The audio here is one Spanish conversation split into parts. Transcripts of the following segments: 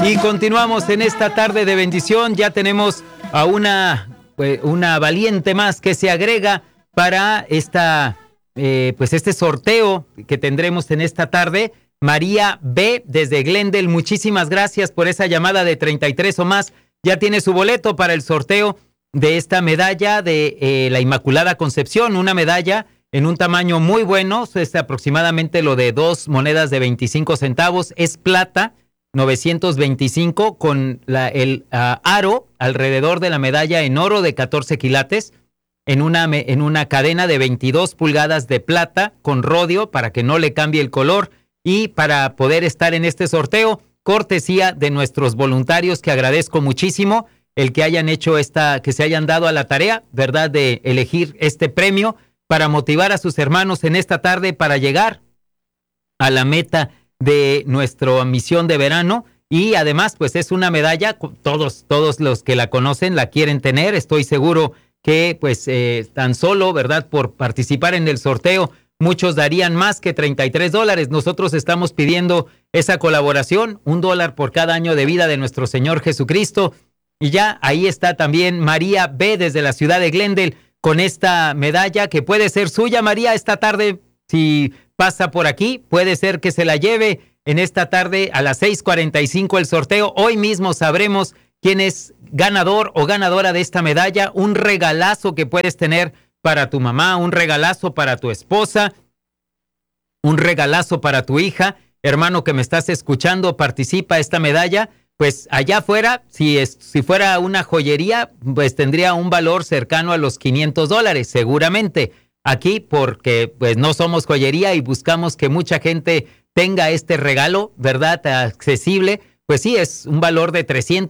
Y continuamos en esta tarde de bendición. Ya tenemos a una valiente más que se agrega para este sorteo que tendremos en esta tarde. María B. desde Glendale. Muchísimas gracias por esa llamada de 33 o más. Ya tiene su boleto para el sorteo de esta medalla de la Inmaculada Concepción. Una medalla en un tamaño muy bueno. Es aproximadamente lo de 2 monedas de 25 centavos. Es plata. 925 con el aro alrededor de la medalla en oro de 14 quilates en una cadena de 22 pulgadas de plata con rodio para que no le cambie el color y para poder estar en este sorteo, cortesía de nuestros voluntarios que agradezco muchísimo el que hayan hecho que se hayan dado a la tarea, ¿verdad?, de elegir este premio para motivar a sus hermanos en esta tarde para llegar a la meta de nuestra misión de verano. Y además pues es una medalla, todos los que la conocen la quieren tener. Estoy seguro que pues tan solo, ¿verdad?, por participar en el sorteo muchos darían más que $33. Nosotros estamos pidiendo esa colaboración, $1 por cada año de vida de nuestro Señor Jesucristo. Y ya ahí está también María B. desde la ciudad de Glendale con esta medalla que puede ser suya. María, esta tarde, si pasa por aquí, puede ser que se la lleve en esta tarde a las 6:45 el sorteo. Hoy mismo sabremos quién es ganador o ganadora de esta medalla. Un regalazo que puedes tener para tu mamá, un regalazo para tu esposa, un regalazo para tu hija. Hermano que me estás escuchando, participa esta medalla. Pues allá afuera, si fuera una joyería, pues tendría un valor cercano a los $500, seguramente. Aquí, porque pues no somos joyería y buscamos que mucha gente tenga este regalo, ¿verdad?, accesible, pues sí, es un valor de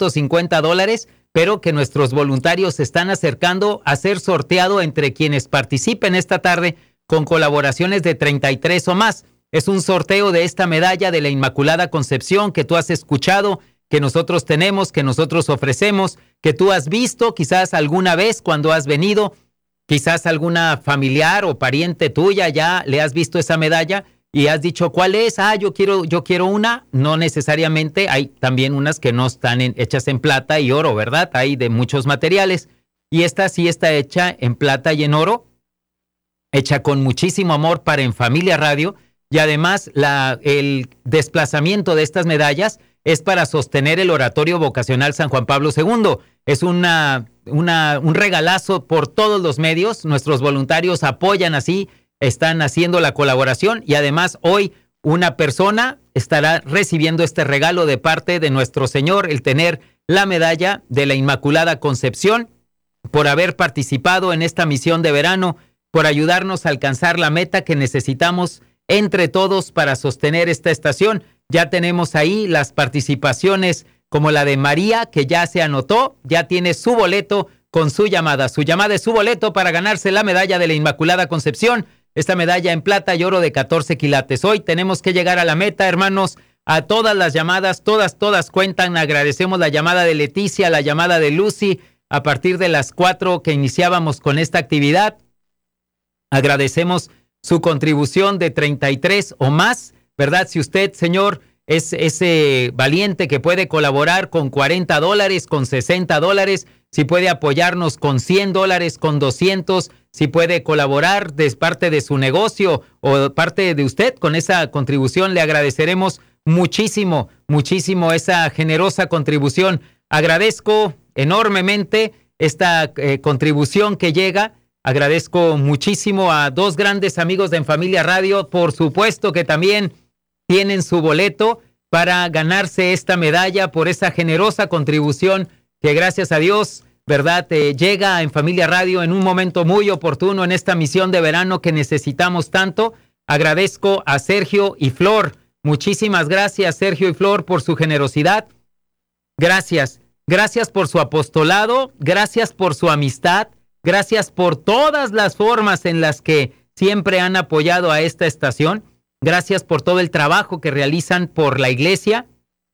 $350, pero que nuestros voluntarios se están acercando a ser sorteado entre quienes participen esta tarde con colaboraciones de 33 o más. Es un sorteo de esta medalla de la Inmaculada Concepción que tú has escuchado, que nosotros tenemos, que nosotros ofrecemos, que tú has visto quizás alguna vez cuando has venido. Quizás alguna familiar o pariente tuya ya le has visto esa medalla y has dicho, ¿cuál es? Yo quiero una. No necesariamente, hay también unas que no están hechas en plata y oro, ¿verdad? Hay de muchos materiales. Y esta sí está hecha en plata y en oro, hecha con muchísimo amor para En Familia Radio. Y además el desplazamiento de estas medallas es para sostener el Oratorio Vocacional San Juan Pablo II. Es un regalazo por todos los medios. Nuestros voluntarios apoyan así, están haciendo la colaboración y además hoy una persona estará recibiendo este regalo de parte de nuestro Señor, el tener la medalla de la Inmaculada Concepción por haber participado en esta misión de verano, por ayudarnos a alcanzar la meta que necesitamos entre todos para sostener esta estación. Ya tenemos ahí las participaciones como la de María, que ya se anotó, ya tiene su boleto con su llamada. Su llamada es su boleto para ganarse la medalla de la Inmaculada Concepción, esta medalla en plata y oro de 14 quilates. Hoy tenemos que llegar a la meta, hermanos. A todas las llamadas, todas cuentan. Agradecemos la llamada de Leticia, la llamada de Lucy, a partir de las 4 que iniciábamos con esta actividad. Agradecemos su contribución de 33 o más, ¿verdad? Si usted, señor, es ese valiente que puede colaborar con $40, con $60, si puede apoyarnos con $100, con 200, si puede colaborar de parte de su negocio o parte de usted con esa contribución, le agradeceremos muchísimo esa generosa contribución. Agradezco enormemente esta contribución que llega. Agradezco muchísimo a 2 grandes amigos de En Familia Radio, por supuesto que también tienen su boleto para ganarse esta medalla por esa generosa contribución que gracias a Dios, ¿verdad?, llega En Familia Radio en un momento muy oportuno en esta misión de verano que necesitamos tanto. Agradezco a Sergio y Flor. Muchísimas gracias, Sergio y Flor, por su generosidad. Gracias por su apostolado, gracias por su amistad, gracias por todas las formas en las que siempre han apoyado a esta estación. Gracias por todo el trabajo que realizan por la iglesia.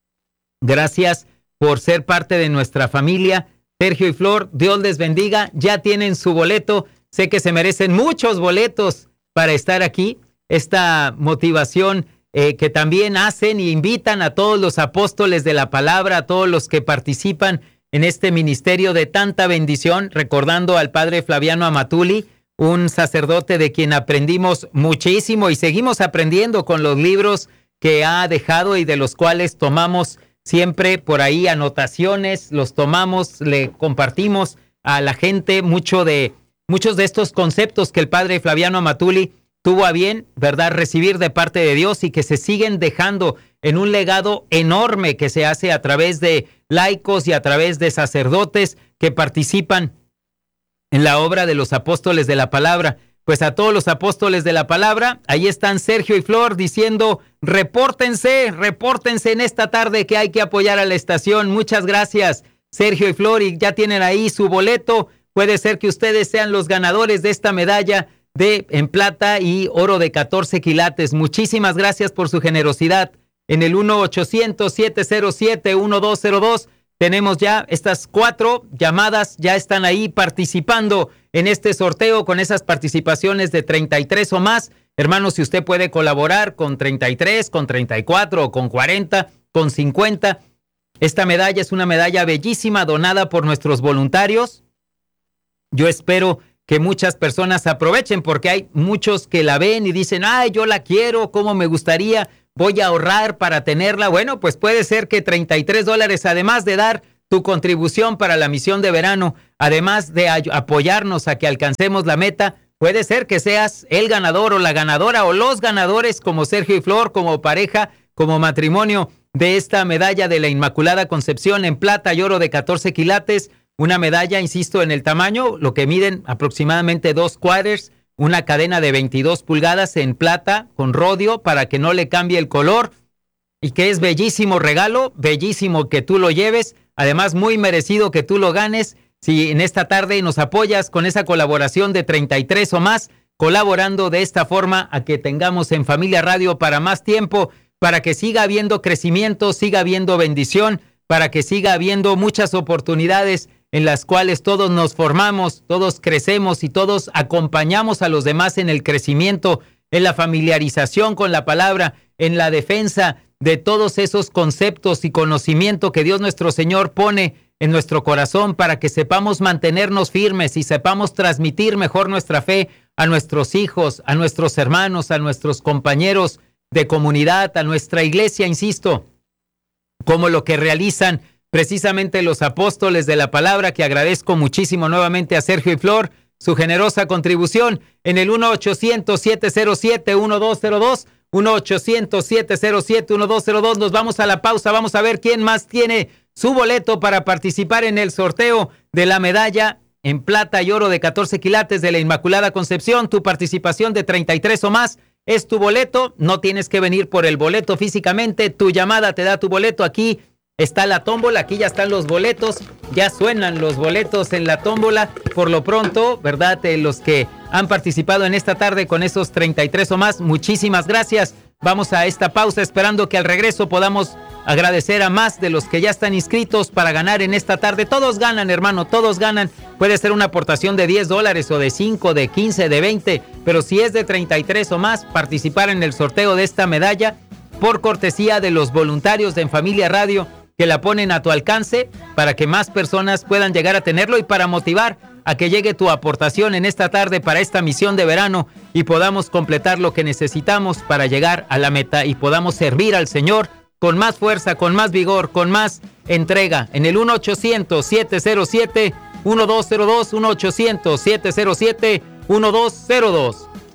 Gracias por ser parte de nuestra familia. Sergio y Flor, Dios les bendiga. Ya tienen su boleto. Sé que se merecen muchos boletos para estar aquí. Esta motivación que también hacen y invitan a todos los apóstoles de la palabra, a todos los que participan en este ministerio de tanta bendición, recordando al padre Flaviano Amatuli, un sacerdote de quien aprendimos muchísimo y seguimos aprendiendo con los libros que ha dejado y de los cuales tomamos siempre por ahí anotaciones, los tomamos, le compartimos a la gente muchos de estos conceptos que el padre Flaviano Amatuli tuvo a bien, ¿verdad?, recibir de parte de Dios y que se siguen dejando en un legado enorme que se hace a través de laicos y a través de sacerdotes que participan en la obra de los apóstoles de la palabra. Pues a todos los apóstoles de la palabra, ahí están Sergio y Flor diciendo, repórtense en esta tarde que hay que apoyar a la estación. Muchas gracias, Sergio y Flor, y ya tienen ahí su boleto. Puede ser que ustedes sean los ganadores de esta medalla en plata y oro de 14 quilates. Muchísimas gracias por su generosidad. En el 1-800-707-1202 tenemos ya estas 4 llamadas, ya están ahí participando en este sorteo con esas participaciones de 33 o más. Hermanos, si usted puede colaborar con 33, con 34 o con 40, con 50. Esta medalla es una medalla bellísima donada por nuestros voluntarios. Yo espero que muchas personas aprovechen porque hay muchos que la ven y dicen, ay, yo la quiero, cómo me gustaría, voy a ahorrar para tenerla. Bueno, pues puede ser que $33, además de dar tu contribución para la misión de verano, además de apoyarnos a que alcancemos la meta, puede ser que seas el ganador o la ganadora o los ganadores como Sergio y Flor, como pareja, como matrimonio de esta medalla de la Inmaculada Concepción en plata y oro de 14 quilates. Una medalla, insisto, en el tamaño, lo que miden aproximadamente 2 quarters, una cadena de 22 pulgadas en plata con rodio para que no le cambie el color y que es bellísimo regalo, bellísimo que tú lo lleves, además muy merecido que tú lo ganes. Si en esta tarde nos apoyas con esa colaboración de 33 o más, colaborando de esta forma a que tengamos en Familia Radio para más tiempo, para que siga habiendo crecimiento, siga habiendo bendición, para que siga habiendo muchas oportunidades en las cuales todos nos formamos, todos crecemos y todos acompañamos a los demás en el crecimiento, en la familiarización con la palabra, en la defensa de todos esos conceptos y conocimiento que Dios nuestro Señor pone en nuestro corazón para que sepamos mantenernos firmes y sepamos transmitir mejor nuestra fe a nuestros hijos, a nuestros hermanos, a nuestros compañeros de comunidad, a nuestra iglesia, insisto, como lo que realizan precisamente los apóstoles de la palabra, que agradezco muchísimo nuevamente a Sergio y Flor su generosa contribución en el 1-800-707-1202, 1-800-707-1202. Nos vamos a la pausa, vamos a ver quién más tiene su boleto para participar en el sorteo de la medalla en plata y oro de 14 quilates de la Inmaculada Concepción. Tu participación de 33 o más es tu boleto, no tienes que venir por el boleto físicamente, tu llamada te da tu boleto. Aquí está la tómbola, aquí ya están los boletos, ya suenan los boletos en la tómbola. Por lo pronto, ¿verdad? Los que han participado en esta tarde con esos 33 o más, muchísimas gracias. Vamos a esta pausa esperando que al regreso podamos agradecer a más de los que ya están inscritos para ganar en esta tarde. Todos ganan, hermano, todos ganan. Puede ser una aportación de $10 o de 5, de 15, de 20, pero si es de 33 o más, participar en el sorteo de esta medalla por cortesía de los voluntarios de En Familia Radio, que la ponen a tu alcance para que más personas puedan llegar a tenerlo y para motivar a que llegue tu aportación en esta tarde para esta misión de verano y podamos completar lo que necesitamos para llegar a la meta y podamos servir al Señor con más fuerza, con más vigor, con más entrega. En el 1-800-707-1202, 1-800-707-1202.